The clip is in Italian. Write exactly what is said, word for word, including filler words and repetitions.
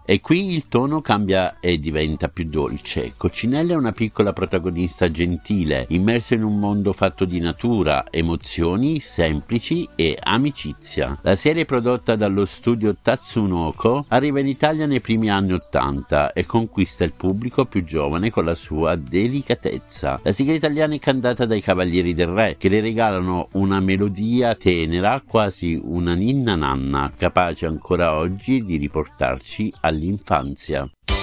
E qui il tono cambia e diventa più dolce. Coccinelle è una piccola protagonista gentile, immersa in un mondo fatto di natura, emozioni semplici e amicizia. La serie prodotta dallo studio Tatsunoko arriva in Italia nei primi anni ottanta e conquista il pubblico più giovane con la sua delicatezza. La sigla italiana è cantata dai Cavalieri del Re, che le regalano una melodia tenera, quasi una ninna nanna, capace ancora oggi di riportarci all'infanzia.